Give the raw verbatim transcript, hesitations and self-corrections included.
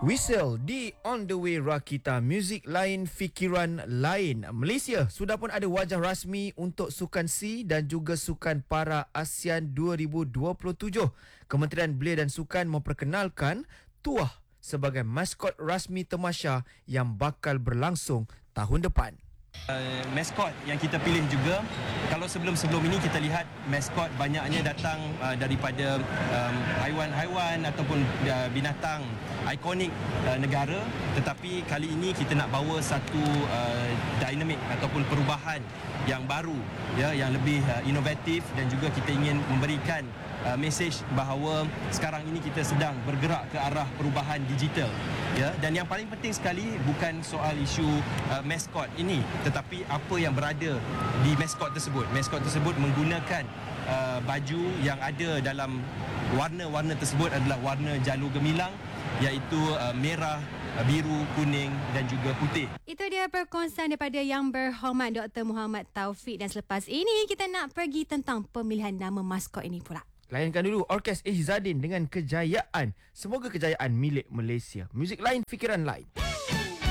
Whistle di On The Way Rakita, muzik lain, fikiran lain. Malaysia sudah pun ada wajah rasmi untuk Sukan C dan juga Sukan Para ASEAN dua ribu dua puluh tujuh. Kementerian Belia dan Sukan memperkenalkan Tuah sebagai maskot rasmi Temasya yang bakal berlangsung tahun depan. Uh, maskot yang kita pilih juga, kalau sebelum-sebelum ini kita lihat maskot banyaknya datang uh, daripada um, haiwan-haiwan ataupun uh, binatang ikonik uh, negara, tetapi kali ini kita nak bawa satu uh, dinamik ataupun perubahan yang baru, ya, yang lebih uh, inovatif, dan juga kita ingin memberikan uh, mesej bahawa sekarang ini kita sedang bergerak ke arah perubahan digital, ya, dan yang paling penting sekali bukan soal isu uh, maskot ini, tetapi apa yang berada di maskot tersebut. Maskot tersebut menggunakan uh, baju yang ada dalam warna-warna tersebut adalah warna jalur gemilang, iaitu uh, merah, biru, kuning dan juga putih. Itu dia perkongsian daripada Yang Berhormat Doktor Muhammad Taufik, dan selepas ini kita nak pergi tentang pemilihan nama maskot ini pula. Layankan dulu Orkes Ihzadin dengan Kejayaan. Semoga kejayaan milik Malaysia. Muzik lain, fikiran lain.